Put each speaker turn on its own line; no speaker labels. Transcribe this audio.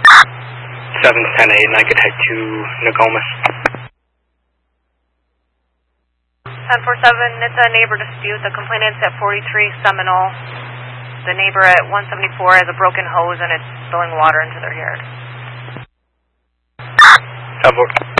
710-8, and I could head to Nokomis.
1047, it's a neighbor dispute. The complainant's at 43 Seminole. The neighbor at 174 has a broken hose and it's spilling water into their yard.
10-4.